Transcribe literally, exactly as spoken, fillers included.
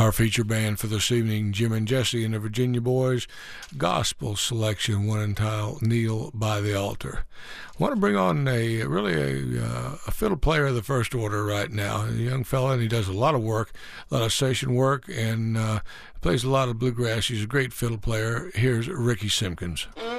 Our feature band for this evening, Jim and Jesse and the Virginia Boys, gospel selection, one entitled Kneel by the Altar. I want to bring on a really a, uh, a fiddle player of the first order right now, a young fella, and he does a lot of work, a lot of session work, and uh, plays a lot of bluegrass. He's a great fiddle player. Here's Ricky Simpkins.